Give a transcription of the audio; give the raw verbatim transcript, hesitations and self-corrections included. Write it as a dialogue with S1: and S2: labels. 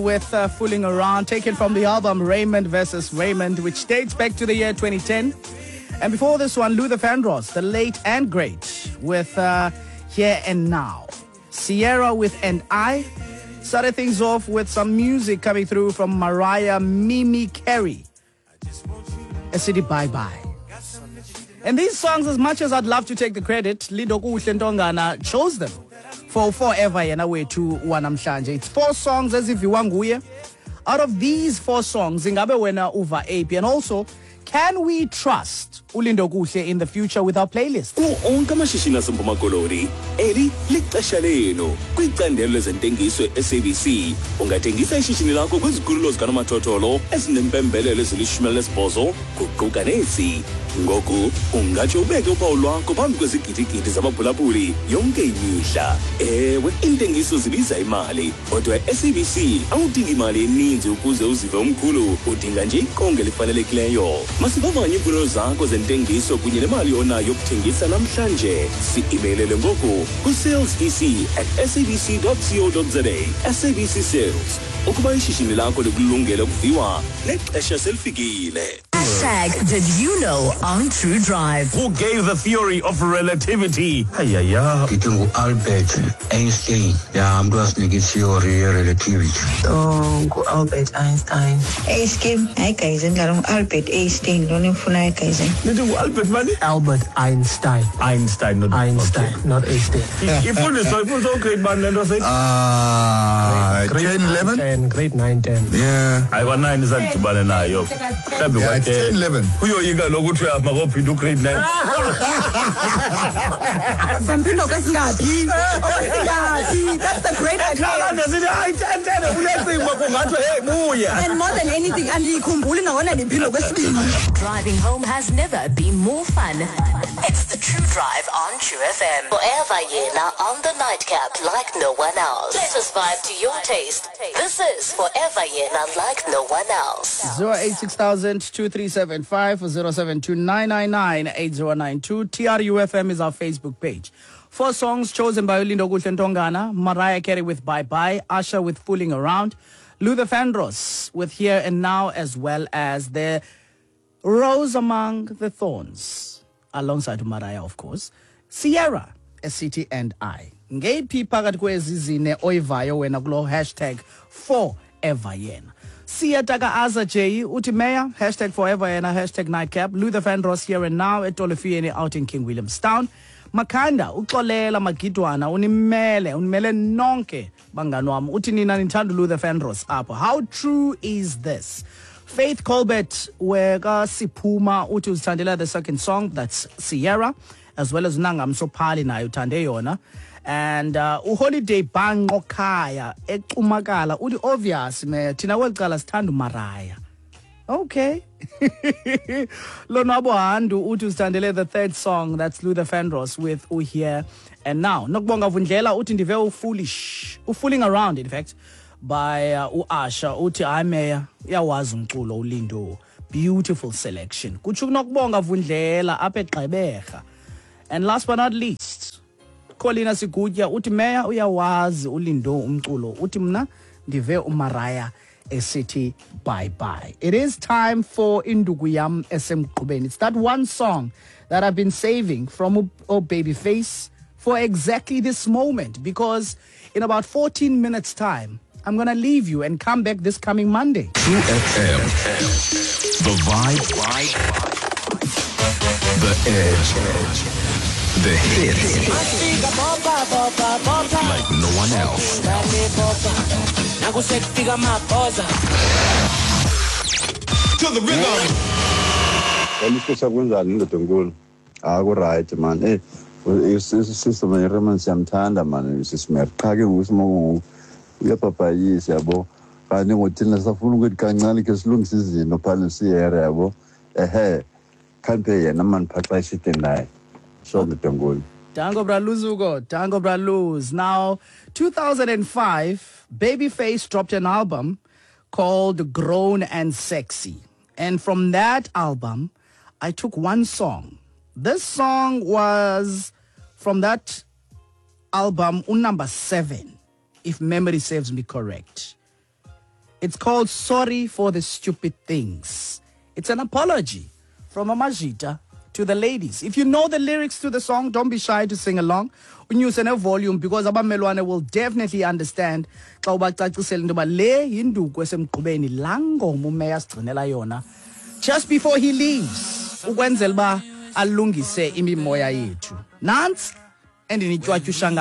S1: with uh, Fooling Around, taken from the album Raymond versus Raymond, which dates back to the year twenty ten. And before this one, Luther Vandross, the late and great, with uh, Here and Now. Sierra with And I. Started things off with some music coming through from Mariah Mimi Carey. A City Bye Bye. And these songs, as much as I'd love to take the credit, Lidoku Uhlentongana chose them for Forever Yena Wethu Wanamhlanje. It's four songs as if you want nguye. Out of these four songs, ingabe wena uva aphi, and also, can we trust Ulindo Kuhle in the future with our playlist?
S2: Onke amashishini aseMpuma Koloni eli lixesha lenu kwicandelo lezentengiso e-S A B C. Ungathengisa ishishini lakho kwizikhululo zikanomathotholo ezinempembelelo ezilishumi elinesibhozo kuquka nesi. Ngoku ungatsho ubeke uphawu lwakho phambi kwezigidigidi zabaphulaphuli yonke imihla. Ewe, intengiso zibiza imali, kodwa e-S A B C awudingi imali eninzi ukuze uzive umkhulu, udinga nje iqonga elifanelekileyo. Masivavanye iimfuno zakho zentengiso kunye nemali onayo yokuthengisa namhlanje. Si-imeilele ngoku ku-salesec at sabc dot co dot za. S A B C Sales, ukuba ishishini lakho likulungele ukuviwa, nexesha selifikile.
S3: Hashtag Did You Know on True Drive.
S4: Who gave the theory of relativity?
S5: Ayaya. Kitungu Albert Einstein. Ya mtu asiniki theory ya relativity.
S6: Oh, ngu Albert Einstein.
S7: Hey, Skim. Hi, guys. I'm Albert Einstein. Don't you know, guys?
S4: Kitungu Albert mani?
S6: Albert Einstein.
S4: Einstein, not
S6: Einstein,
S4: okay.
S6: not Einstein.
S4: You put this, I put okay, man. Let us say.
S8: Ah, ten, eleven.
S6: ten, grade nine, ten.
S8: Yeah.
S4: I want nine is at Banana. Yo.
S8: Yeah, it's ten, eleven.
S4: Who you got logo to have my copy to grade nine?
S9: Something like that. That's the great idea. And more than anything, and the kumbuli na wana lipilo kwesibili.
S3: Driving home has never been more fun. It's the True Drive on True F M. Forever Yena on the nightcap like no one else. Let us vibe to your taste. This is Forever Yena like no one else.
S1: zero eight six thousand two three seven five zero seven two nine nine nine eight zero nine two. T R U F M is our Facebook page. Four songs chosen by Ulindo Kuhle Ntongana. Mariah Carey with Bye Bye. Asha with Fooling Around. Luther Vandross with Here and Now, as well as the Rose Among the Thorns, alongside Mariah, of course. Sierra, A City and I. Ngeyiphi phakathi kwezi zine oyivayo wena kulo hashtag Forever Yena. Siyataka Aza J, uti Mayor, hashtag Forever Yena, hashtag Nightcap. Luther Vandross Here and Now, etolofiyeni out in King Williamstown. Makanda, uxolela magidwana, unimele, unimele nonke bangani wami. Uti nina nithanda Luther Vandross apho. How true is this? Faith Colbert, weka siphuma, uti uzithandela the second song, that's Sierra, as well as Nangam Sopali na uthande yona. And uh, uHoliday Bango Kaya, ekumakala, uti obvious me, tina weqala sithanda Mariah. Okay. Lonabo Handu, uti uzithandele the third song, that's Luther Vandross with Uhere and Now. Nokubonga vundlela, uti ndive ufoolish, ufooling around, in fact, by uh, Uasha, uti Ameya, yawazi umculo Ulindo. Beautiful selection. Kutsho nokubonga vundlela apha eGqeberha. And last but not least, Kolina Sigutya, uti Meya uyawazi Ulindo umculo. Uti mna ndive uMariah A City Bye Bye. It is time for Induguyam S M Qubeni. It's that one song that I've been saving from Oh Babyface for exactly this moment, because in about fourteen minutes time, I'm going to leave you and come back this coming Monday.
S10: True F M. The vibe. The edge. The hits. Like no one else.
S8: To the rhythm.
S11: Elisko sakwenzani ndonkulu. Aku right man. Eh, isisizwe yeRaymond siyamthanda man. Sisimaqhake ngusimo uyapapayisa yabo. Kanti ngothina safuna ukuthi kancane ke silungisa izinto phana siyere yabo. Ehe. Kanti yena man phaqashite naye. So ndonkulu.
S1: Tango Braluzugo, Tango Braluz. Now, two thousand five, Babyface dropped an album called Grown and Sexy. And from that album, I took one song. This song was from that album, number seven, if memory serves me correct. It's called Sorry for the Stupid Things. It's an apology from Amajita to the ladies. If you know the lyrics to the song, don't be shy to sing along. Use a volume because abamelwane will definitely understand. Xa ubacacisela into ba le yinduku esemqubeni langoma umeya sigcinela yona just before he leaves ukwenzela ba alungise imimoya yethu. Nantsi endinitshwatyusha